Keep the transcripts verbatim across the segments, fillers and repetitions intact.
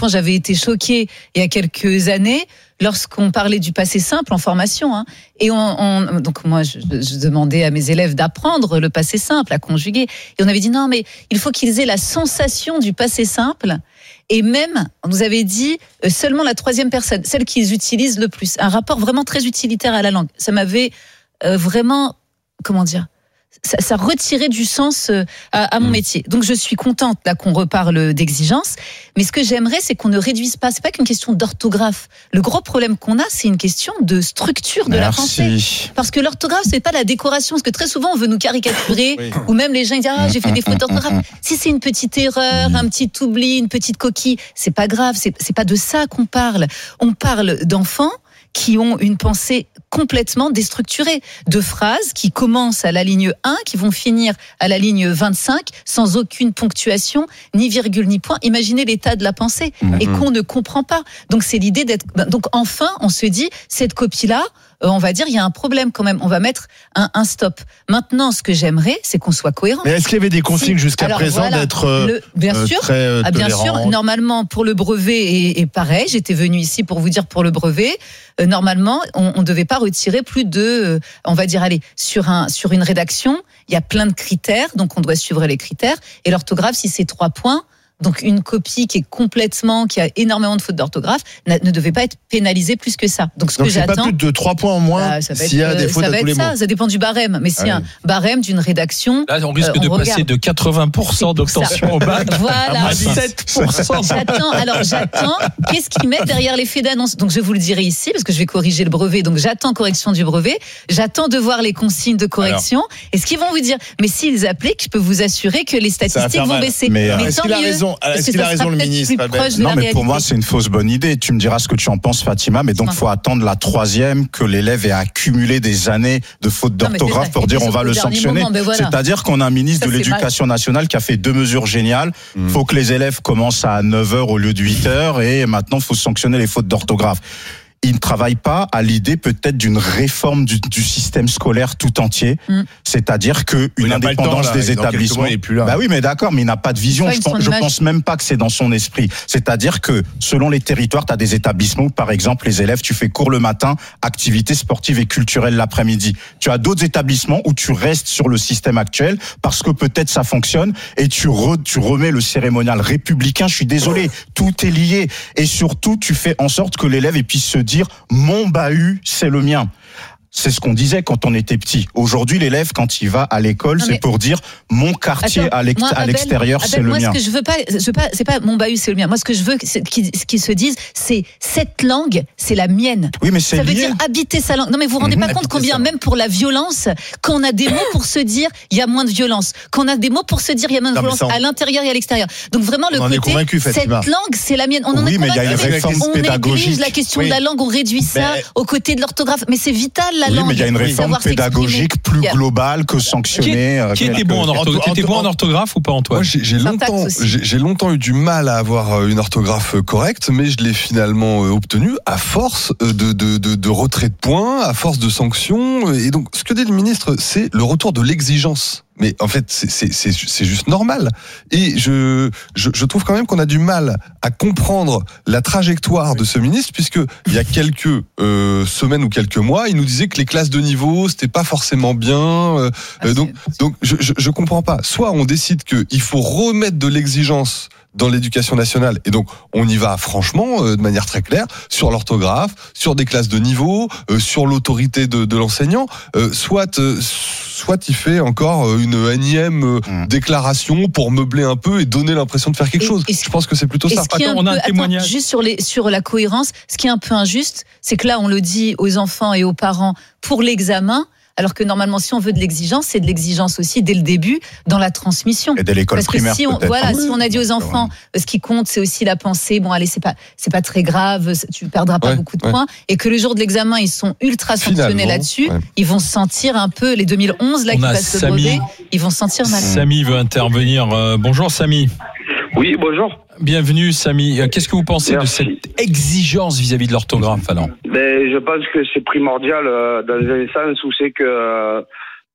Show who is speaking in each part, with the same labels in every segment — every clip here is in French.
Speaker 1: point j'avais été choquée il y a quelques années lorsqu'on parlait du passé simple en formation. Hein, et on, on, donc moi, je, je demandais à mes élèves d'apprendre le passé simple, à conjuguer. Et on avait dit non, mais il faut qu'ils aient la sensation du passé simple. Et même, on nous avait dit euh, seulement la troisième personne, celle qu'ils utilisent le plus. Un rapport vraiment très utilitaire à la langue. Ça m'avait euh, vraiment, comment dire, ça, ça retirait du sens euh, à, à mon mmh. métier. Donc je suis contente là qu'on reparle d'exigence. Mais ce que j'aimerais, c'est qu'on ne réduise pas. C'est pas qu'une question d'orthographe. Le gros problème qu'on a, c'est une question de structure de Merci. la pensée. Parce que l'orthographe, c'est pas la décoration. Parce que très souvent, on veut nous caricaturer, oui. ou même les gens ils disent ah j'ai fait des fautes d'orthographe. Si c'est une petite erreur, mmh. un petit oubli, une petite coquille, c'est pas grave. C'est, c'est pas de ça qu'on parle. On parle d'enfants qui ont une pensée complètement déstructurée, de phrases qui commencent à la ligne un, qui vont finir à la ligne vingt-cinq, sans aucune ponctuation, ni virgule, ni point. Imaginez l'état de la pensée, mmh. et qu'on ne comprend pas. Donc c'est l'idée d'être... Donc enfin, on se dit, cette copie-là, on va dire, il y a un problème quand même. On va mettre un, un stop. Maintenant, ce que j'aimerais, c'est qu'on soit cohérent.
Speaker 2: Mais est-ce qu'il y avait des consignes si, jusqu'à alors, présent voilà, d'être euh, bien euh,
Speaker 1: sûr,
Speaker 2: très euh,
Speaker 1: ah, bien sûr. Normalement, pour le brevet, et, et pareil, j'étais venue ici pour vous dire pour le brevet, euh, normalement, on ne devait pas retirer plus de, euh, on va dire, allez, sur, un, sur une rédaction, il y a plein de critères, donc on doit suivre les critères. Et l'orthographe, si c'est trois points, donc une copie qui est complètement, qui a énormément de fautes d'orthographe, ne devait pas être pénalisée plus que ça. Donc ce
Speaker 2: Donc
Speaker 1: que
Speaker 2: c'est
Speaker 1: j'attends,
Speaker 2: pas plus de trois points en moins bah, s'il y a des fautes à tous les mots.
Speaker 1: Ça, ça dépend du barème, mais c'est ah oui. un barème d'une rédaction.
Speaker 3: Là, on risque euh, on de regarde. passer de quatre-vingts pour cent d'obtention au bac
Speaker 1: voilà.
Speaker 3: à sept pour cent.
Speaker 1: J'attends. Alors j'attends. Qu'est-ce qu'ils mettent derrière l'effet d'annonce ? Donc je vous le dirai ici parce que je vais corriger le brevet. Donc j'attends correction du brevet. J'attends de voir les consignes de correction. Alors. Et ce qu'ils vont vous dire. Mais s'ils appliquent, je peux vous assurer que les statistiques vont baisser.
Speaker 2: Mais,
Speaker 1: mais
Speaker 2: est-ce qu'il a raison ? Est-ce qu'il a raison le ministre?
Speaker 4: Non, mais pour moi, c'est une fausse bonne idée. Tu me diras ce que tu en penses, Fatima, mais donc il faut attendre la troisième que l'élève ait accumulé des années de fautes d'orthographe non, pour dire on va le sanctionner. Moment, voilà. C'est-à-dire qu'on a un ministre ça, de l'Éducation mal. nationale qui a fait deux mesures géniales. Il mmh. faut que les élèves commencent à neuf heures au lieu de huit heures et maintenant il faut sanctionner les fautes d'orthographe. Il ne travaille pas à l'idée peut-être d'une réforme du, du système scolaire tout entier, mm. c'est-à-dire que une indépendance temps, là, des établissements. Il est plus là. Bah oui, mais d'accord, mais il n'a pas de vision. Je pense, je pense même pas que c'est dans son esprit. C'est-à-dire que selon les territoires, tu as des établissements où, par exemple, les élèves, tu fais cours le matin, activités sportives et culturelles l'après-midi. Tu as d'autres établissements où tu restes sur le système actuel parce que peut-être ça fonctionne et tu re, tu remets le cérémonial républicain. Je suis désolé, tout est lié et surtout tu fais en sorte que l'élève puisse se dire mon bahut, c'est le mien. C'est ce qu'on disait quand on était petit. Aujourd'hui, l'élève, quand il va à l'école, non, c'est pour dire mon quartier Attends, à, l'ex- moi, Abel, à l'extérieur, Abel, c'est
Speaker 1: moi,
Speaker 4: le mien.
Speaker 1: Moi, ce que je veux pas, je veux pas, c'est pas mon bahut, c'est le mien. Moi, ce que je veux, c'est qu'ils, qu'ils se disent, c'est cette langue, c'est la mienne.
Speaker 4: Oui, mais c'est
Speaker 1: ça
Speaker 4: lié.
Speaker 1: veut dire habiter sa langue. Non, mais vous vous rendez mmh, pas compte combien, même pour la violence, quand on a des mots pour se dire, il y a moins de violence. Quand on a des mots pour se dire, il y a moins de non, violence on... à l'intérieur et à l'extérieur. Donc vraiment, le côté, cette langue, c'est la mienne. On en
Speaker 4: oui,
Speaker 1: est
Speaker 4: mais il y a une réforme pédagogique.
Speaker 1: On néglige la question de la langue, on réduit ça aux côtés de l'orthographe. Mais c'est vital, la langue.
Speaker 4: Mais il y a une réforme pédagogique plus globale que sanctionnée.
Speaker 3: Qui, qui était bon en orthographe, était bon en orthographe ou pas, Antoine?
Speaker 5: Moi, j'ai, j'ai longtemps, j'ai, j'ai longtemps eu du mal à avoir une orthographe correcte, mais je l'ai finalement obtenue à force de, de, de, de retrait de points, à force de sanctions. Et donc, ce que dit le ministre, c'est le retour de l'exigence. Mais en fait, c'est, c'est, c'est, c'est juste normal. Et je, je, je trouve quand même qu'on a du mal à comprendre la trajectoire de ce ministre, puisque il y a quelques euh, semaines ou quelques mois, il nous disait que les classes de niveau, c'était pas forcément bien. Euh, ah, donc, donc, je, je, je comprends pas. Soit on décide qu'il faut remettre de l'exigence dans l'éducation nationale, et donc on y va franchement, euh, de manière très claire, sur l'orthographe, sur des classes de niveau, euh, sur l'autorité de, de l'enseignant, euh, soit euh, soit il fait encore une énième euh, mmh. déclaration pour meubler un peu et donner l'impression de faire quelque et, chose. Et je pense que c'est plutôt ça.
Speaker 3: Attends, on a un peu, témoignage.
Speaker 1: Attends, juste sur, les, sur la cohérence, ce qui est un peu injuste, c'est que là on le dit aux enfants et aux parents pour l'examen, alors que normalement, si on veut de l'exigence, c'est de l'exigence aussi dès le début dans la transmission.
Speaker 4: Et dès l'école
Speaker 1: Parce que
Speaker 4: primaire,
Speaker 1: si on,
Speaker 4: peut-être.
Speaker 1: voilà,
Speaker 4: Ah oui,
Speaker 1: si on a dit aux enfants, ouais. ce qui compte, c'est aussi la pensée. Bon, allez, c'est pas, c'est pas très grave, tu perdras pas ouais, beaucoup de ouais. points. Et que le jour de l'examen, ils sont ultra sanctionnés là-dessus. Ouais. Ils vont se sentir un peu, les deux mille onze, là,
Speaker 3: on
Speaker 1: qui passent le brevet, ils vont se sentir mal.
Speaker 3: Samy veut intervenir. Euh, bonjour, Samy.
Speaker 6: Oui, bonjour.
Speaker 3: Bienvenue, Samy. Qu'est-ce que vous pensez Merci. de cette exigence vis-à-vis de l'orthographe, alors?
Speaker 6: Ben, je pense que c'est primordial euh, dans un sens où c'est que euh,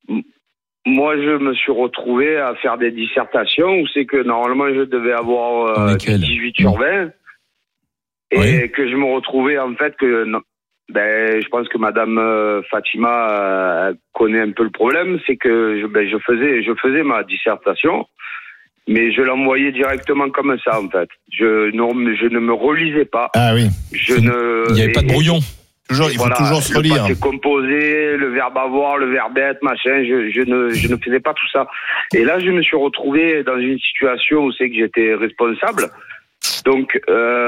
Speaker 6: moi, je me suis retrouvé à faire des dissertations où c'est que normalement, je devais avoir euh, dix-huit sur vingt. Et
Speaker 3: oui.
Speaker 6: que je me retrouvais en fait que non, ben je pense que Madame euh, Fatima euh, connaît un peu le problème, c'est que je, ben je faisais je faisais ma dissertation, mais je l'envoyais directement comme ça en fait. Je ne je ne me relisais pas.
Speaker 2: Ah oui.
Speaker 6: Je ne.
Speaker 3: Il n'y avait
Speaker 6: et,
Speaker 3: pas de brouillon.
Speaker 2: Toujours, il faut
Speaker 6: voilà,
Speaker 2: toujours se relire.
Speaker 6: Le passé composé, le verbe avoir, le verbe être, machin. Je, je ne, je ne faisais pas tout ça. Et là, je me suis retrouvé dans une situation où c'est que j'étais responsable. Donc,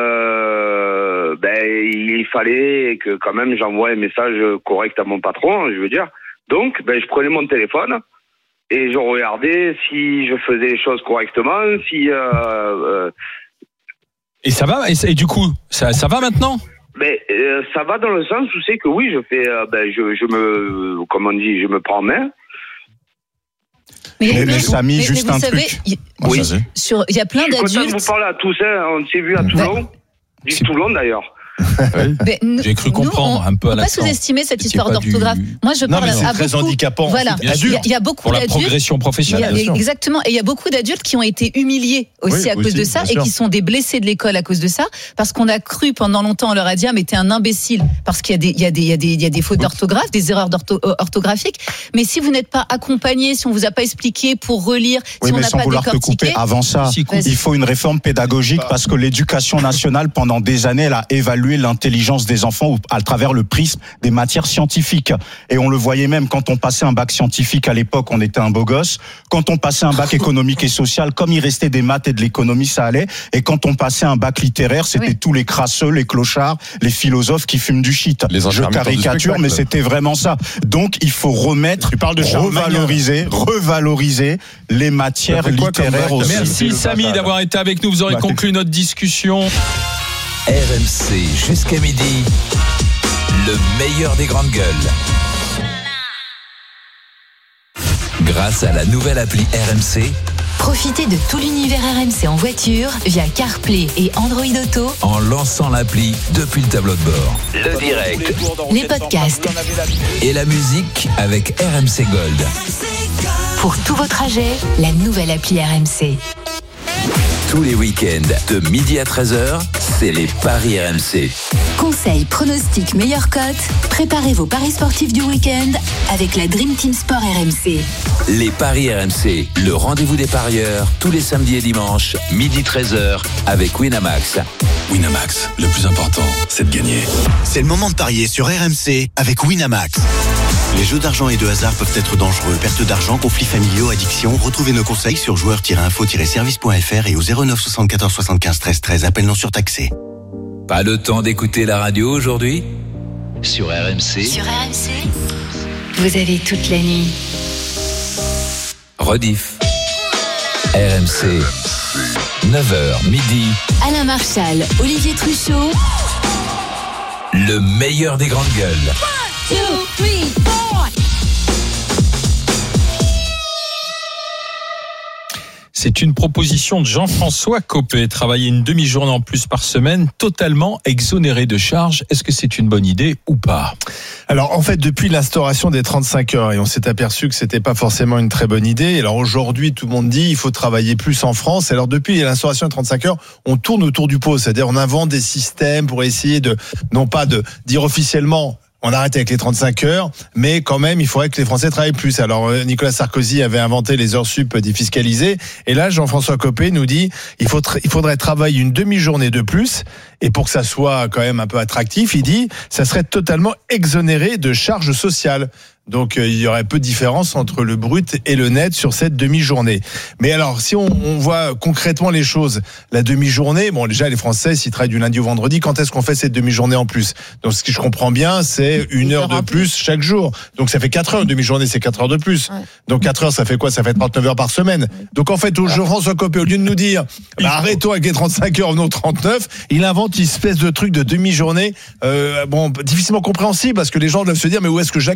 Speaker 6: euh, ben, il fallait que quand même j'envoie un message correct à mon patron, je veux dire. Donc, ben, je prenais mon téléphone et je regardais si je faisais les choses correctement, si. Euh, euh,
Speaker 3: et ça va. Et, et du coup, ça, ça va maintenant?
Speaker 6: Mais euh, ça va dans le sens où c'est que oui, je fais, euh, ben, je, je me, comme on dit, je me prends en main.
Speaker 4: Mais, mais, mais Samy, mais, juste mais un
Speaker 1: savez,
Speaker 4: truc.
Speaker 1: Y,
Speaker 6: oui.
Speaker 1: Sur, il y a plein
Speaker 6: d'adultes. Je suis
Speaker 1: d'adultes.
Speaker 6: content de vous parler à tous, hein. On s'est vu à Toulon. Du Toulon d'ailleurs.
Speaker 3: nous, J'ai cru comprendre
Speaker 1: nous,
Speaker 3: un peu à la.
Speaker 1: On ne peut pas sous-estimer cette histoire d'orthographe. Du... Moi, je parle
Speaker 2: non, mais c'est
Speaker 1: à
Speaker 2: très
Speaker 1: beaucoup.
Speaker 2: handicapant.
Speaker 1: Voilà.
Speaker 3: Bien sûr.
Speaker 1: Il y a beaucoup
Speaker 3: pour la
Speaker 1: d'adultes.
Speaker 3: progression professionnelle.
Speaker 1: Il y a, exactement. Et il y a beaucoup d'adultes qui ont été humiliés aussi
Speaker 2: oui,
Speaker 1: à cause
Speaker 2: aussi,
Speaker 1: de ça et
Speaker 2: sûr.
Speaker 1: qui sont des blessés de l'école à cause de ça, parce qu'on a cru pendant longtemps, on leur a dit, ah, mais t'es un imbécile, parce qu'il y a des, il y a des, il y a des, il y a des fautes d'orthographe, des erreurs orthographiques. Mais si vous n'êtes pas accompagné, si on vous a pas expliqué pour relire,
Speaker 4: oui,
Speaker 1: si on
Speaker 4: mais
Speaker 1: n'a
Speaker 4: sans
Speaker 1: pas
Speaker 4: vouloir te
Speaker 1: décortiqué.
Speaker 4: couper, avant ça,
Speaker 3: si,
Speaker 4: il faut une réforme pédagogique parce que l'éducation nationale, pendant des années, elle a évalué l'intelligence des enfants à travers le prisme des matières scientifiques. Et on le voyait même quand on passait un bac scientifique à l'époque, on était un beau gosse. Quand on passait un bac économique et social, comme il restait des maths et de l'économie, ça allait. Et quand on passait un bac littéraire, c'était oui. tous les crasseux, les clochards, les philosophes qui fument du shit. Je caricature, mais c'était vraiment ça. Donc, il faut remettre, de revaloriser, revaloriser les matières littéraires aussi.
Speaker 3: Merci Samy d'avoir été avec nous. Vous aurez bah, conclu notre discussion.
Speaker 7: R M C jusqu'à midi, le meilleur des grandes gueules. Grâce à la nouvelle appli R M C,
Speaker 8: profitez de tout l'univers R M C en voiture via CarPlay et Android Auto
Speaker 7: en lançant l'appli depuis le tableau de bord. Le direct,
Speaker 8: les podcasts
Speaker 7: et la musique avec R M C Gold.
Speaker 8: Pour tous vos trajets, la nouvelle appli R M C.
Speaker 7: Tous les week-ends, de midi à treize heures, c'est les paris R M C.
Speaker 8: Conseils, pronostics, meilleures cotes. Préparez vos paris sportifs du week-end avec la Dream Team Sport R M C.
Speaker 7: Les paris R M C, le rendez-vous des parieurs, tous les samedis et dimanches, midi treize heures, avec Winamax.
Speaker 9: Winamax, le plus important, c'est de gagner.
Speaker 10: C'est le moment de parier sur R M C avec Winamax. Les jeux d'argent et de hasard peuvent être dangereux. Perte d'argent, conflits familiaux, addiction. Retrouvez nos conseils sur joueurs tiret info tiret service point f r et au zéro neuf soixante-quatorze soixante-quinze treize treize. Appel non surtaxé.
Speaker 7: Pas le temps d'écouter la radio aujourd'hui ? Sur R M C.
Speaker 8: Sur R M C, vous avez toute la nuit.
Speaker 7: Rediff. R M C. neuf heures midi.
Speaker 8: Alain Marchal, Olivier Truchot.
Speaker 7: Le meilleur des grandes gueules.
Speaker 8: One, two, three, four.
Speaker 3: C'est une proposition de Jean-François Copé. Travailler une demi-journée en plus par semaine, totalement exonéré de charges. Est-ce que c'est une bonne idée ou pas ?
Speaker 2: Alors, en fait, depuis l'instauration des trente-cinq heures, et on s'est aperçu que c'était pas forcément une très bonne idée. Alors aujourd'hui, tout le monde dit il faut travailler plus en France. Alors depuis l'instauration des trente-cinq heures, on tourne autour du pot. C'est-à-dire, on invente des systèmes pour essayer de, non pas de dire officiellement, on arrête avec les trente-cinq heures, mais quand même, il faudrait que les Français travaillent plus. Alors, Nicolas Sarkozy avait inventé les heures sup défiscalisées. Et là, Jean-François Copé nous dit, il faut, il faudrait travailler une demi-journée de plus. Et pour que ça soit quand même un peu attractif, il dit, ça serait totalement exonéré de charges sociales. Donc, euh, il y aurait peu de différence entre le brut et le net sur cette demi-journée. Mais alors, si on, on voit concrètement les choses, la demi-journée, bon, déjà, les Français, s'ils travaillent du lundi au vendredi, quand est-ce qu'on fait cette demi-journée en plus ? Donc, ce que je comprends bien, c'est une heure de plus chaque jour. Donc, ça fait quatre heures. Une demi-journée, c'est quatre heures de plus. Ouais. Donc, quatre heures, ça fait quoi ? Ça fait trente-neuf heures par semaine. Donc, en fait, au Jean-François Copé, au lieu de nous dire, bah, arrêtons avec les trente-cinq heures, non trente-neuf, il invente une espèce de truc de demi-journée, euh, bon, difficilement compréhensible, parce que les gens doivent se dire, mais où est-ce que j'accale ma demi-journée ?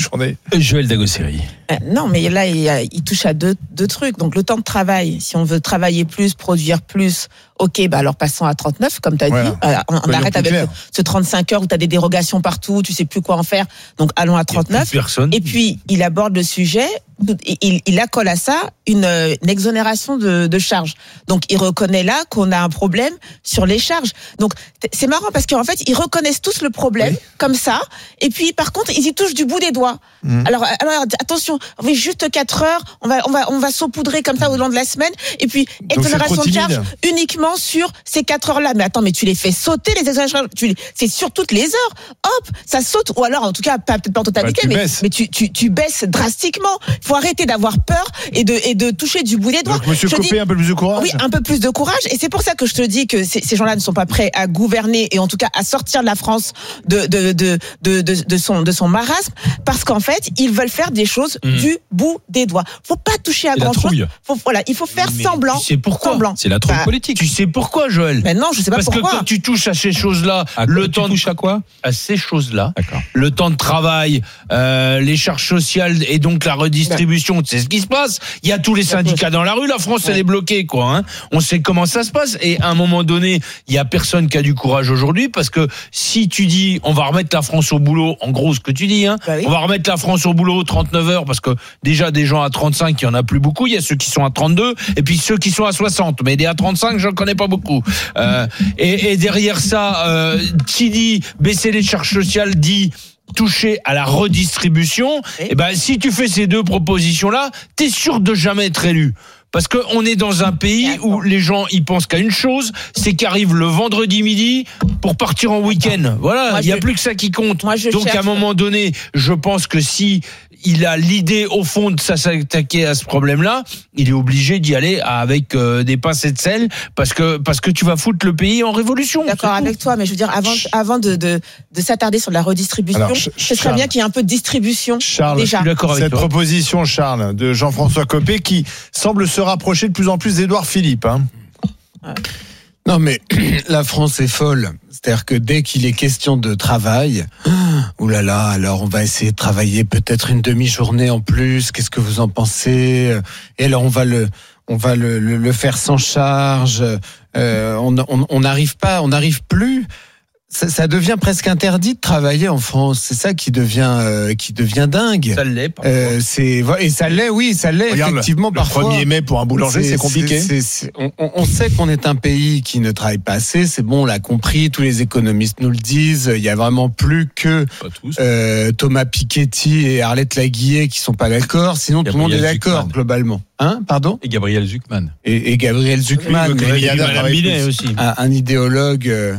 Speaker 2: journée.
Speaker 3: Joël Dagosseri.
Speaker 11: Euh, non, mais là, il, il touche à deux, deux trucs. Donc, le temps de travail, si on veut travailler plus, produire plus, ok, bah alors passons à trente-neuf, comme tu as voilà. dit. Euh, on, on arrête avec ce, ce trente-cinq heures où tu as des dérogations partout, tu sais plus quoi en faire. Donc, allons à trente-neuf. Et puis, il aborde le sujet, il, il accole à ça une, une exonération de, de charges. Donc, il reconnaît là qu'on a un problème sur les charges. Donc, c'est marrant parce qu'en fait, ils reconnaissent tous le problème, oui. comme ça. Et puis, par contre, ils y touchent du bout des doigts. Mmh. Alors, alors, attention, oui, juste quatre heures, on va, on va, on va saupoudrer comme ça au long de la semaine. Et puis, exonération de charges uniquement sur ces quatre heures-là. Mais attends, mais tu les fais sauter, les exonérations. Tu les, c'est sur toutes les heures. Hop, ça saute. Ou alors, en tout cas, pas, peut-être pas en totalité, bah, mais, mais tu, tu, tu baisses drastiquement. Il faut arrêter d'avoir peur et de, et de toucher du bout des doigts.
Speaker 2: Donc, monsieur
Speaker 11: je
Speaker 2: Copé,
Speaker 11: dis,
Speaker 2: un peu plus de courage.
Speaker 11: Oui, un peu plus de courage. Et c'est pour ça que je te dis que ces, ces gens-là ne sont pas prêts à gouverner et en tout cas à sortir de la France de, de, de, de, de, de son, de son marasme. Parce qu'en fait, ils veulent faire des choses mmh. du bout des doigts. Faut pas toucher à grand chose. Faut, voilà, il faut faire
Speaker 12: mais
Speaker 11: semblant.
Speaker 12: Tu sais pourquoi
Speaker 11: semblant.
Speaker 3: C'est la trouille bah, politique.
Speaker 12: Tu sais pourquoi, Joël?
Speaker 11: Mais non, je sais pas
Speaker 12: Parce
Speaker 11: pourquoi.
Speaker 12: Parce que quand tu touches à ces choses-là,
Speaker 3: à
Speaker 12: le
Speaker 3: quoi,
Speaker 12: temps
Speaker 3: tu touches à quoi?
Speaker 12: À ces choses-là.
Speaker 3: D'accord.
Speaker 12: Le temps de travail, euh, les charges sociales et donc la redistribution. C'est ce qui se passe. Il y a tous les syndicats dans la rue. La France, ouais. elle est bloquée, quoi. Hein. On sait comment ça se passe. Et à un moment donné, il y a personne qui a du courage aujourd'hui parce que si tu dis, on va remettre la France au boulot, en gros, ce que tu dis, hein, bah oui. on va remettre la France au boulot trente-neuf heures parce que déjà des gens à trente-cinq, il y en a plus beaucoup. Il y a ceux qui sont à trente-deux et puis ceux qui sont à soixante. Mais des à trente-cinq, je ne connais pas beaucoup. Euh, et, et derrière ça, euh, qui dit baisser les charges sociales dit toucher à la redistribution. Et ben, si tu fais ces deux propositions-là, t'es sûr de jamais être élu. Parce que on est dans un pays où les gens ils pensent qu'à une chose, c'est qu'arrive le vendredi midi pour partir en week-end. Voilà, il y a plus que ça qui compte.
Speaker 11: Moi, je
Speaker 12: Donc
Speaker 11: cherche...
Speaker 12: à un moment donné, je pense que si il a l'idée au fond de s'attaquer à ce problème-là, il est obligé d'y aller avec euh, des pincettes de sel parce que parce que tu vas foutre le pays en révolution.
Speaker 11: D'accord avec toi, mais je veux dire avant avant de de, de s'attarder sur la redistribution, Alors, ce serait Charles, bien qu'il y ait un peu de distribution.
Speaker 2: Charles,
Speaker 11: déjà.
Speaker 2: Je suis d'accord avec Cette toi. proposition, Charles, de Jean-François Copé, qui semble se rapprocher de plus en plus d'Édouard Philippe. Hein.
Speaker 13: Ouais. Non mais la France est folle. C'est-à-dire que dès qu'il est question de travail, oulala, alors on va essayer de travailler peut-être une demi-journée en plus. Qu'est-ce que vous en pensez? Et alors on va le, on va le, le, le faire sans charge. Euh, on n'arrive pas, on n'arrive plus. Ça, ça devient presque interdit de travailler en France. C'est ça qui devient euh, qui devient dingue.
Speaker 12: Ça l'est. Parfois.
Speaker 13: Euh, c'est et ça l'est, oui, ça l'est
Speaker 2: Regarde,
Speaker 13: effectivement
Speaker 2: le
Speaker 13: parfois.
Speaker 2: premier mai pour un boulanger, c'est, c'est compliqué.
Speaker 13: C'est, c'est, on, on sait qu'on est un pays qui ne travaille pas assez. C'est bon, on l'a compris. Tous les économistes nous le disent. Il y a vraiment plus que euh, Thomas Piketty et Arlette Laguillet qui sont pas d'accord. Sinon, Gabriel tout le monde est d'accord Zuckman. Globalement. Hein, pardon.
Speaker 3: Et Gabriel Zuckman.
Speaker 13: Et, et Gabriel Zuckman,
Speaker 12: oui, oui, oui, aussi.
Speaker 13: Un, un idéologue. Euh,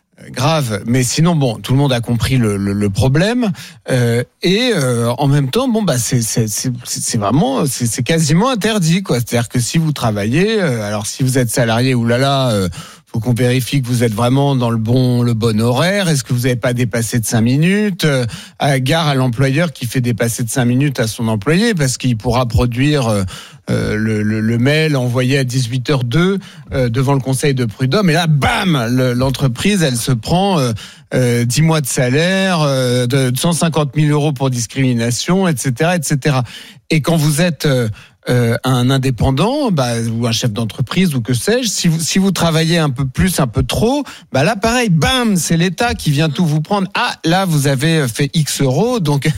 Speaker 13: grave, mais sinon bon, tout le monde a compris le, le, le problème euh, et euh, en même temps bon bah c'est c'est c'est, c'est vraiment c'est, c'est quasiment interdit quoi. C'est-à-dire que si vous travaillez, euh, alors si vous êtes salarié ou là là, euh, faut qu'on vérifie que vous êtes vraiment dans le bon le bon horaire. Est-ce que vous n'avez pas dépassé de cinq minutes euh, à gare à l'employeur qui fait dépasser de cinq minutes à son employé parce qu'il pourra produire euh, Euh, le, le, le mail envoyé à dix-huit heures deux euh, devant le conseil de prud'homme et là bam le, l'entreprise elle se prend euh, euh, dix mois de salaire euh, de cent cinquante mille euros pour discrimination, etc., etc. Et quand vous êtes euh, euh, un indépendant bah, ou un chef d'entreprise ou que sais-je, si vous, si vous travaillez un peu plus, un peu trop, bah là pareil, bam, c'est l'État qui vient tout vous prendre. Ah, là vous avez fait X euros, donc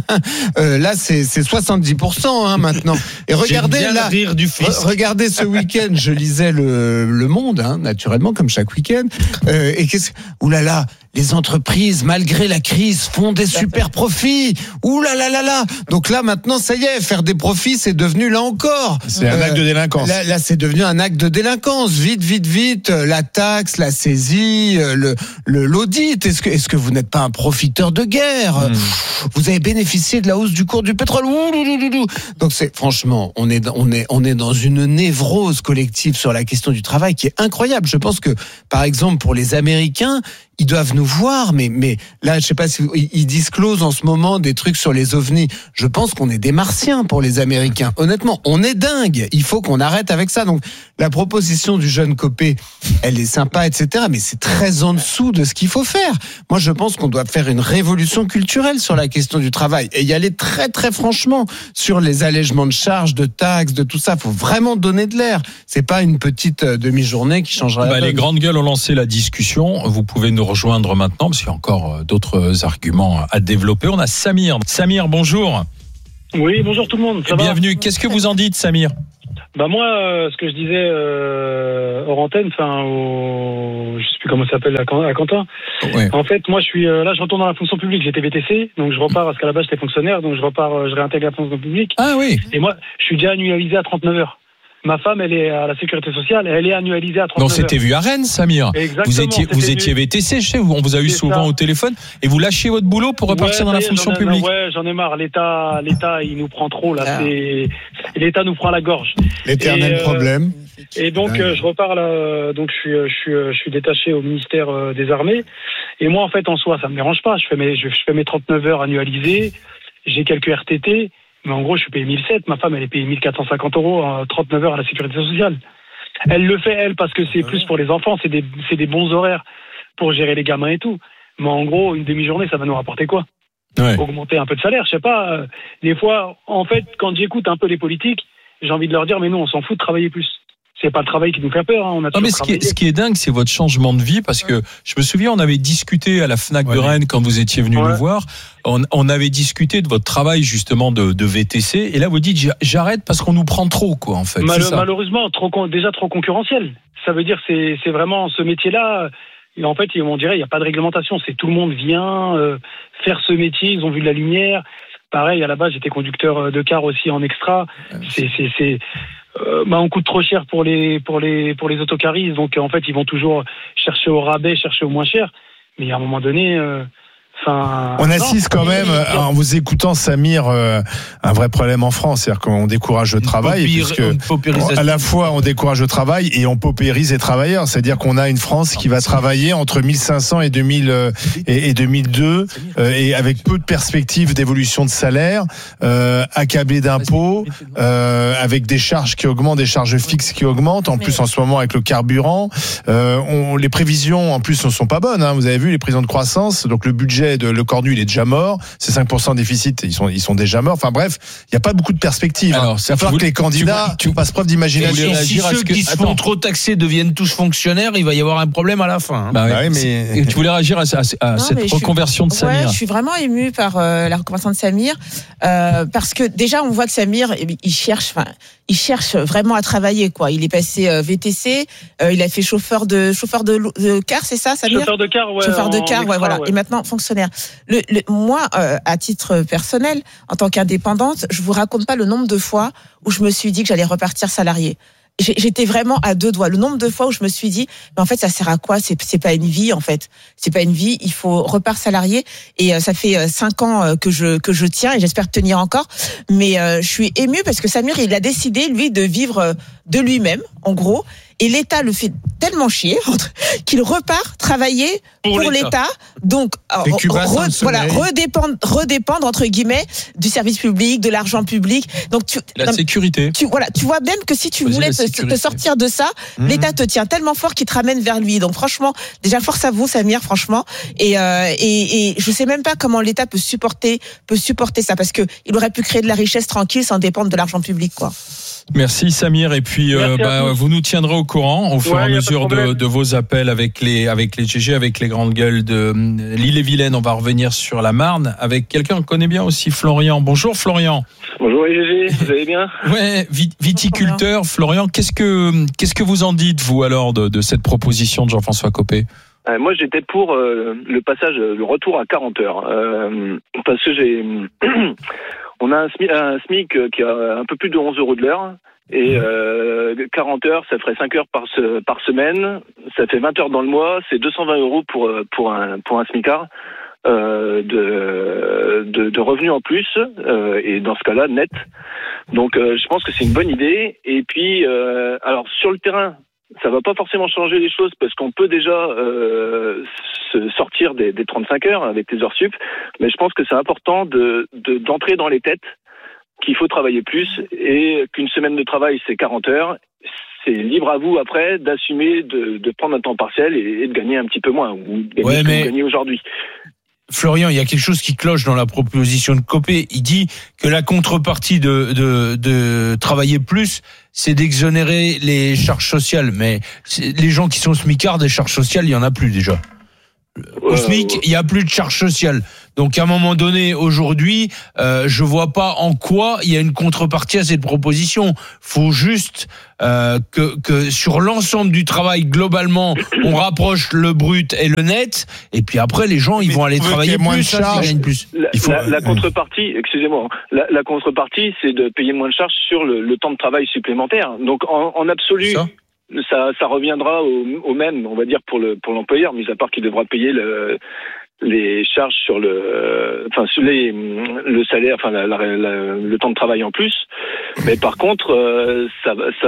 Speaker 13: euh, là c'est, c'est soixante-dix pour cent hein, maintenant. Et regardez là,
Speaker 12: rire du fils.
Speaker 13: Re- regardez ce week-end, je lisais le, le Monde, hein, naturellement comme chaque week-end. Euh, et qu'est-ce, oulala, les entreprises malgré la crise font des super profits. Oulala là là. Donc là maintenant ça y est, faire des profits c'est devenu là encore.
Speaker 2: C'est un euh, acte de délinquance.
Speaker 13: Là, là c'est devenu un acte de délinquance. Vite vite vite, la taxe, la saisie, le, le l'audit. Est-ce que est-ce que vous n'êtes pas un profiteur de guerre? Mmh. Vous avez bénéficié de la hausse du cours du pétrole. Donc c'est franchement, on est on est on est dans une névrose collective sur la question du travail qui est incroyable. Je pense que par exemple pour les Américains, ils doivent nous voir, mais, mais là, je sais pas si ils disclosent en ce moment des trucs sur les ovnis. Je pense qu'on est des martiens pour les Américains. Honnêtement, on est dingue. Il faut qu'on arrête avec ça. Donc, la proposition du jeune Copé, elle est sympa, et cetera, mais c'est très en dessous de ce qu'il faut faire. Moi, je pense qu'on doit faire une révolution culturelle sur la question du travail et y aller très, très franchement sur les allègements de charges, de taxes, de tout ça. Faut vraiment donner de l'air. C'est pas une petite demi-journée qui changera
Speaker 3: bah,
Speaker 13: la donne.
Speaker 3: Les grandes gueules ont lancé la discussion. Vous pouvez nous rejoindre maintenant parce qu'il y a encore d'autres arguments à développer. On a Samir. Samir, bonjour.
Speaker 14: Oui, bonjour tout le monde. Ça
Speaker 3: Bienvenue.
Speaker 14: Va
Speaker 3: Qu'est-ce que vous en dites, Samir?
Speaker 14: Bah moi, euh, ce que je disais euh, hors antenne, enfin, au, je sais plus comment ça s'appelle, à Quentin. Ouais. En fait, moi, je suis euh, là, je retourne dans la fonction publique. J'étais V T C, donc je repars parce qu'à la base j'étais fonctionnaire, donc je repars, euh, je réintègre la fonction publique.
Speaker 3: Ah oui.
Speaker 14: Et moi, je suis déjà annualisé à trente-neuf heures. Ma femme, elle est à la sécurité sociale, elle est annualisée à trente-neuf heures.
Speaker 3: Non, c'était vu à Rennes, Samir.
Speaker 14: Exactement.
Speaker 3: Vous étiez, vous étiez
Speaker 14: vu...
Speaker 3: V T C chez vous. On vous a eu souvent ça. Au téléphone et vous lâchez votre boulot pour repartir ouais, dans la est, fonction
Speaker 14: ai,
Speaker 3: publique.
Speaker 14: Non, ouais, j'en ai marre. L'État, l'État, il nous prend trop là. Ah. C'est... L'État nous prend la gorge.
Speaker 13: L'éternel
Speaker 14: et, euh,
Speaker 13: problème.
Speaker 14: Et donc, euh, je repars là. Donc, je suis, je suis, je suis détaché au ministère euh, des Armées. Et moi, en fait, en soi, ça me dérange pas. Je fais mes, je fais mes trente-neuf heures annualisées. J'ai quelques R T T. Mais en gros, je suis payé mille sept. Ma femme, elle est payée mille quatre cent cinquante euros en trente-neuf heures à la sécurité sociale. Elle le fait, elle, parce que c'est plus pour les enfants. C'est des, c'est des bons horaires pour gérer les gamins et tout. Mais en gros, une demi-journée, ça va nous rapporter quoi? Ouais. Augmenter un peu de salaire, je sais pas. Des fois, en fait, quand j'écoute un peu les politiques, j'ai envie de leur dire, mais nous, on s'en fout de travailler plus. C'est pas le travail qui nous fait peur. Hein. On a
Speaker 3: non, mais ce qui, est, ce qui est dingue, c'est votre changement de vie, parce que je me souviens, on avait discuté à la Fnac ouais. de Rennes quand vous étiez venu ouais. nous voir. On, on avait discuté de votre travail justement de, de V T C, et là vous dites j'arrête parce qu'on nous prend trop, quoi, en fait.
Speaker 14: Mal, malheureusement, trop, déjà trop concurrentiel. Ça veut dire c'est c'est vraiment ce métier-là. Et en fait, on dirait il y a pas de réglementation. C'est tout le monde vient euh, faire ce métier. Ils ont vu de la lumière. Pareil, à la base, j'étais conducteur de car aussi en extra. C'est c'est c'est Euh, bah on coûte trop cher pour les pour les pour les autocaristes, donc en fait ils vont toujours chercher au rabais, chercher au moins cher, mais à un moment donné euh, Enfin,
Speaker 2: on assiste quand même, en vous écoutant, Samir, euh, un vrai problème en France, c'est-à-dire qu'on décourage le travail, puisque à la fois on décourage le travail et on paupérise les travailleurs, c'est-à-dire qu'on a une France qui va travailler entre mille cinq cents et deux mille et, et deux mille deux, euh, et avec peu de perspectives d'évolution de salaire, euh, accablé d'impôts, euh, avec des charges qui augmentent, des charges fixes qui augmentent, en plus en ce moment avec le carburant, euh, on, les prévisions en plus ne sont pas bonnes, hein, vous avez vu les prévisions de croissance, donc le budget de Le Cornu, il est déjà mort. C'est cinq pour cent de déficit, ils sont, ils sont déjà morts. Enfin bref, il n'y a pas beaucoup de perspectives. Alors, il va falloir que les candidats tu, tu fassent preuve d'imagination.
Speaker 12: Et si ceux qui se font trop taxer deviennent tous fonctionnaires, il va y avoir un problème à la fin. Hein.
Speaker 3: Bah oui, mais tu voulais réagir à, à, à non, cette reconversion
Speaker 11: suis,
Speaker 3: de Samir?
Speaker 11: Ouais, je suis vraiment émue par euh, la reconversion de Samir, euh, parce que déjà on voit que Samir, il cherche, enfin, il cherche vraiment à travailler, quoi. Il est passé euh, V T C, euh, il a fait chauffeur de chauffeur de, de car, c'est ça, Samir?
Speaker 14: Chauffeur de car, ouais.
Speaker 11: Chauffeur de car,
Speaker 14: extra,
Speaker 11: ouais, voilà. Ouais. Et maintenant fonctionnaire. Le, le, moi, euh, à titre personnel, en tant qu'indépendante, je vous raconte pas le nombre de fois où je me suis dit que j'allais repartir salarié. J'étais vraiment à deux doigts. Le nombre de fois où je me suis dit, mais en fait, ça sert à quoi? C'est, c'est pas une vie, en fait. C'est pas une vie. Il faut repart salarié. Et euh, ça fait euh, cinq ans euh, que je que je tiens et j'espère tenir encore. Mais euh, je suis émue parce que Samir, il a décidé lui de vivre euh, de lui-même, en gros. Et l'État le fait tellement chier qu'il repart travailler pour, pour l'État. l'État. Donc, re, voilà, redépendre, redépendre entre guillemets du service public, de l'argent public. Donc, tu,
Speaker 3: la
Speaker 11: non,
Speaker 3: sécurité.
Speaker 11: Tu, voilà, tu vois même que si tu Vas-y voulais te, te sortir de ça, mmh. l'État te tient tellement fort qu'il te ramène vers lui. Donc, franchement, déjà force à vous, Samir, franchement. Et, euh, et, et je sais même pas comment l'État peut supporter, peut supporter ça, parce que il aurait pu créer de la richesse tranquille sans dépendre de l'argent public, quoi.
Speaker 3: Merci Samir, et puis euh, bah, vous nous tiendrez au courant au fur et à mesure de, de vos appels avec les avec les G G, avec les grandes gueules de l'Ille-et-Vilaine. On va revenir sur la Marne avec quelqu'un qu'on connaît bien aussi, Florian. Bonjour Florian.
Speaker 15: Bonjour G G, vous allez bien?
Speaker 3: Ouais, viticulteur. Florian, qu'est-ce que qu'est-ce que vous en dites vous alors de, de cette proposition de Jean-François Copé?
Speaker 15: Euh, moi, j'étais pour euh, le passage, le retour à quarante heures, euh, parce que j'ai, on a un SMIC, un SMIC qui a un peu plus de onze euros de l'heure, et euh, quarante heures, ça ferait cinq heures par par semaine, ça fait vingt heures dans le mois, c'est deux cent vingt euros pour pour un pour un SMICard euh, de, de de revenus en plus, euh, et dans ce cas-là net. Donc, euh, je pense que c'est une bonne idée. Et puis, euh, alors sur le terrain, ça va pas forcément changer les choses parce qu'on peut déjà euh, se sortir des, des trente-cinq heures avec les heures sup, mais je pense que c'est important de, de d'entrer dans les têtes qu'il faut travailler plus et qu'une semaine de travail c'est quarante heures. C'est libre à vous après d'assumer de, de prendre un temps partiel et, et de gagner un petit peu moins ou de gagner
Speaker 12: ouais,
Speaker 15: ce
Speaker 12: mais...
Speaker 15: que vous gagnez aujourd'hui.
Speaker 12: Florian, il y a quelque chose qui cloche dans la proposition de Copé. Il dit que la contrepartie de, de, de travailler plus, c'est d'exonérer les charges sociales. Mais les gens qui sont smicards, des charges sociales, il y en a plus déjà. Au SMIC, il y a plus de charges sociales. Donc à un moment donné, aujourd'hui, euh, je vois pas en quoi il y a une contrepartie à cette proposition. Faut juste euh, que, que sur l'ensemble du travail, globalement, on rapproche le brut et le net. Et puis après, les gens, ils vont aller travailler plus, moins de charges. Ils gagnent plus.
Speaker 15: La,
Speaker 12: il faut...
Speaker 15: la, la contrepartie, excusez-moi, la, la contrepartie, c'est de payer moins de charges sur le, le temps de travail supplémentaire. Donc en, en absolu. Ça Ça, ça reviendra au, au même, on va dire, pour le pour l'employeur, mis à part qu'il devra payer le, les charges sur le, enfin sur les, le salaire, enfin la, la, la, le temps de travail en plus. Mais par contre, euh, ça, ça,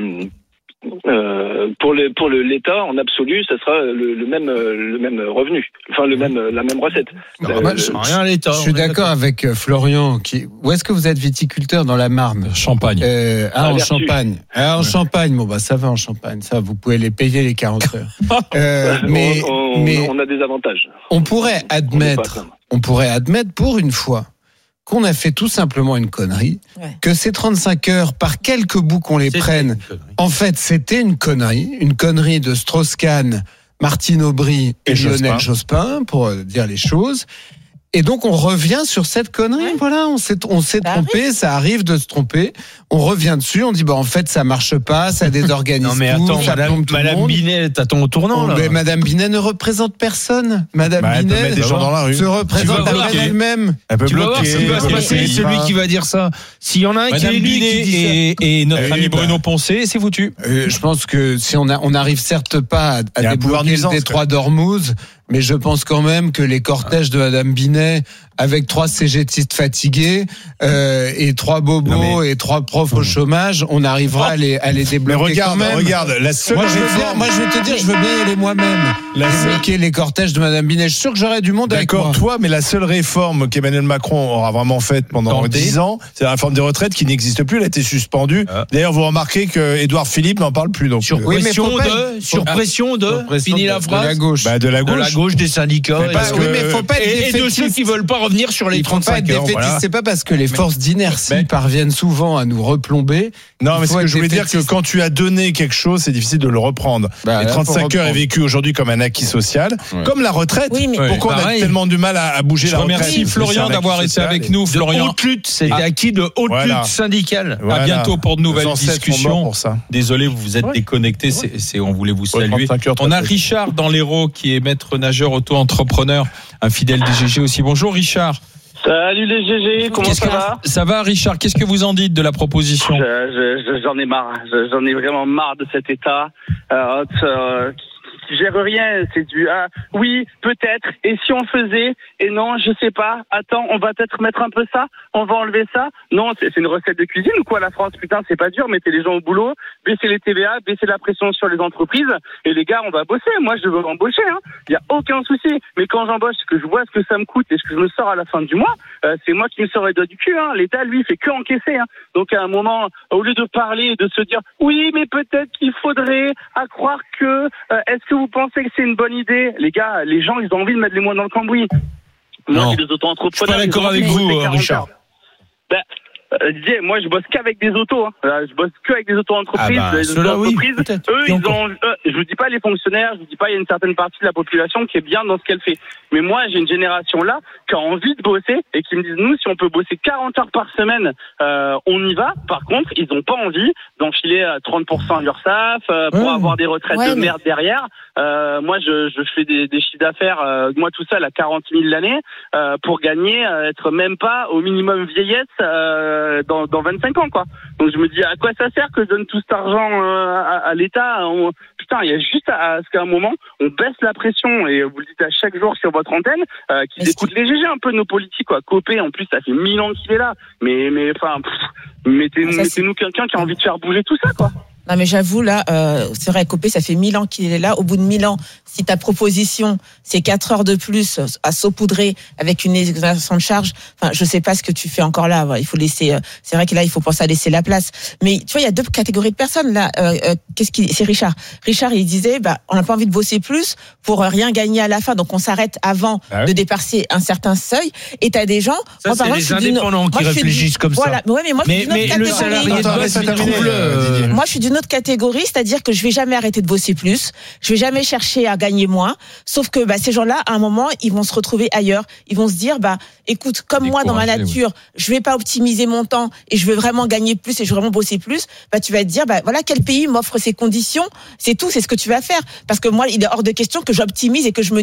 Speaker 15: euh, pour le pour le l'État en absolu, ça sera le, le même le même revenu, enfin le même la même recette.
Speaker 13: Non, euh, moi, je, rien l'État. Je suis d'accord avec Florian. Qui, où est-ce que vous êtes viticulteur dans la Marne?
Speaker 3: Champagne.
Speaker 13: Euh, ah, ah en Vertu. Champagne. Ah, en ouais. Champagne. Bon bah ça va en Champagne. Ça, vous pouvez les payer les quarante heures. euh, mais
Speaker 15: on, on,
Speaker 13: mais
Speaker 15: on a des avantages.
Speaker 13: On pourrait admettre, on, on pourrait admettre pour une fois qu'on a fait tout simplement une connerie, ouais. que ces trente-cinq heures, par quelques bouts qu'on les c'était prenne, en fait, c'était une connerie, une connerie de Strauss-Kahn, Martine Aubry et, et Lionel Jospin, pour dire les choses. Et donc, on revient sur cette connerie. Ouais. Voilà, on s'est, on s'est ça trompé, arrive. ça arrive de se tromper. On revient dessus, on dit, bah, en fait, ça marche pas, ça désorganise tout. Non, mais attends,
Speaker 12: tout, Madame, tout Madame Binet, t'attends au tournant, là.
Speaker 13: Mais Madame Binet ne représente personne. Madame bah, Binet
Speaker 2: des gens dans la rue.
Speaker 13: se représente à elle-même.
Speaker 12: Elle peut tu bloquer, vas voir ce qui va se passer, celui qui va dire ça. S'il y en a un
Speaker 3: Madame
Speaker 12: qui est lui
Speaker 3: Binet
Speaker 12: qui dit
Speaker 3: et,
Speaker 12: ça.
Speaker 3: et notre
Speaker 13: et
Speaker 3: ami
Speaker 13: bah,
Speaker 3: Bruno Poncet, c'est foutu.
Speaker 13: Euh, je pense que si on a, on n'arrive certes pas à, à débloquer le détroit d'Ormuz, mais je pense quand même que les cortèges de Madame Binet, avec trois cégétistes fatigués euh, et trois bobos mais... et trois profs au chômage, on arrivera à les, à les débloquer. Mais
Speaker 2: regarde,
Speaker 13: quand même.
Speaker 2: regarde, la seule
Speaker 13: moi, je veux bien, moi, je vais te dire, je veux bien y aller moi-même. La débloquer seule... les cortèges de Madame Binet. Je suis sûr que j'aurais du monde avec moi.
Speaker 2: D'accord, toi, mais la seule réforme qu'Emmanuel Macron aura vraiment faite pendant dix ans, c'est la réforme des retraites qui n'existe plus. Elle a été suspendue. Ah. D'ailleurs, vous remarquez que Édouard Philippe n'en parle plus. Donc,
Speaker 12: sur
Speaker 2: oui,
Speaker 12: pression de, sur pression de, fini la phrase.
Speaker 13: De la gauche.
Speaker 2: Bah, de la gauche.
Speaker 12: De la gauche, des syndicats.
Speaker 2: Mais parce que,
Speaker 13: oui, mais faut pas être
Speaker 12: et, et de ceux qui veulent pas revenir sur les trente-cinq heures.
Speaker 13: Voilà. C'est pas parce que les forces d'inertie mais, parviennent souvent à nous replomber.
Speaker 2: Non, mais ce que je voulais dire que quand tu as donné quelque chose, c'est difficile de le reprendre. Bah, les trente-cinq heures est vécu aujourd'hui comme un acquis social, ouais. comme la retraite. Oui, mais pourquoi ouais, on a tellement du mal à, à bouger je la retraite?
Speaker 3: Merci Florian d'avoir été avec nous. Florian,
Speaker 12: haute lutte, c'est ah. acquis de haute voilà. lutte syndicale.
Speaker 3: Voilà. À bientôt pour de nouvelles discussions. Désolé, vous vous êtes ouais. déconnecté. C'est, c'est, on voulait vous saluer. On a Richard dans l'Hérault qui est maître nageur auto-entrepreneur, un fidèle des G G aussi. Bonjour Richard.
Speaker 16: Salut les G G, comment
Speaker 3: Qu'est-ce
Speaker 16: ça
Speaker 3: que,
Speaker 16: va?
Speaker 3: Ça va Richard, qu'est-ce que vous en dites de la proposition?
Speaker 16: je, je, J'en ai marre, je, j'en ai vraiment marre de cet état euh, euh, qui gère rien, c'est du ah, oui, peut-être, et si on faisait, et non, je sais pas, attends, on va peut-être mettre un peu ça, on va enlever ça, non, c'est, c'est une recette de cuisine ou quoi la France, putain, c'est pas dur, mettez les gens au boulot, baissez les T V A, baissez la pression sur les entreprises, et les gars, on va bosser, moi je veux embaucher, hein, y a aucun souci, mais quand j'embauche, que je vois ce que ça me coûte et ce que je me sors à la fin du mois, euh, c'est moi qui me sors les doigts du cul, hein, l'État, lui, fait que encaisser, hein, donc à un moment, au lieu de parler et de se dire, oui, mais peut-être qu'il faudrait, à croire que, euh, est-ce que vous pensez que c'est une bonne idée? Les gars, les gens, ils ont envie de mettre les mains dans le cambouis.
Speaker 12: Non, moi, des auto-entrepreneurs. Je suis pas d'accord avec vous, Richard.
Speaker 16: Ben, euh, Didier, moi, je bosse qu'avec des autos. Hein. Je bosse qu'avec des auto-entreprises.
Speaker 12: Ah bah,
Speaker 16: des
Speaker 12: auto-entreprises. Oui,
Speaker 16: eux, ils ont. Eux, je vous dis pas les fonctionnaires. Je vous dis pas il y a une certaine partie de la population qui est bien dans ce qu'elle fait. Mais moi, j'ai une génération là qui a envie de bosser et qui me disent nous, si on peut bosser quarante heures par semaine, euh, on y va. Par contre, ils ont pas envie d'enfiler trente pour cent à l'URSSAF euh, pour ouais. avoir des retraites ouais, de merde mais... derrière. Euh, moi, je, je fais des, des chiffres d'affaires, euh, moi tout seul à quarante mille l'année euh, pour gagner, euh, être même pas au minimum vieillesse. Euh, Dans, dans vingt-cinq ans quoi. Donc je me dis à quoi ça sert que je donne tout cet argent euh, à, à l'État? on... Putain, il y a juste à, à ce qu'à un moment on baisse la pression et vous le dites à chaque jour sur votre antenne euh, qu'ils Est-ce écoutent que... les G G un peu nos politiques quoi. Copé en plus ça fait mille ans qu'il est là. Mais mais enfin mettez, ah, mettez-nous quelqu'un qui a envie de faire bouger tout ça quoi.
Speaker 11: Non, mais j'avoue, là, euh, c'est vrai, Copé, ça fait mille ans qu'il est là. Au bout de mille ans, si ta proposition, c'est quatre heures de plus à saupoudrer avec une exonération de charge, enfin, je sais pas ce que tu fais encore là. Il faut laisser, c'est vrai que là, il faut penser à laisser la place. Mais tu vois, il y a deux catégories de personnes, là. Euh, euh, qu'est-ce qu'il, c'est Richard. Richard, il disait, bah, on n'a pas envie de bosser plus pour rien gagner à la fin. Donc, on s'arrête avant ah oui. de dépasser un certain seuil. Et t'as des gens,
Speaker 12: ça, moi, c'est les indépendants qui réfléchissent comme ça.
Speaker 11: Voilà. Ouais, mais moi,
Speaker 12: mais, mais le salarié de base, il trouve le...
Speaker 11: Moi, je suis d'une autre catégorie, c'est-à-dire que je vais jamais arrêter de bosser plus. Je vais jamais chercher à gagner moins. Sauf que, bah, ces gens-là, à un moment, ils vont se retrouver ailleurs. Ils vont se dire, bah, écoute, comme moi, dans ma nature, oui. je vais pas optimiser mon temps et je veux vraiment gagner plus et je veux vraiment bosser plus. Bah, tu vas te dire, bah, voilà, quel pays m'offre ces conditions? C'est tout, c'est ce que tu vas faire. Parce que moi, il est hors de question que j'optimise et que je me